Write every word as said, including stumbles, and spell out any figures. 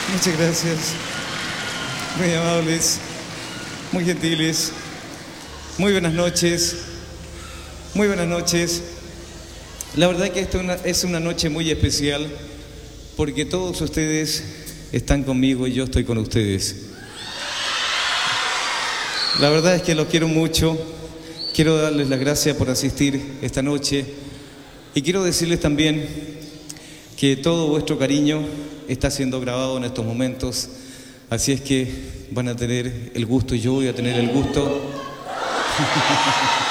Muchas gracias. Muy amables, muy gentiles. Muy buenas noches. Muy buenas noches. La verdad que esta es una noche muy especial porque todos ustedes están conmigo y yo estoy con ustedes. La verdad es que los quiero mucho. Quiero darles las gracias por asistir esta noche y quiero decirles también que todo vuestro cariño está siendo grabado en estos momentos, así es que van a tener el gusto y yo voy a tener el gusto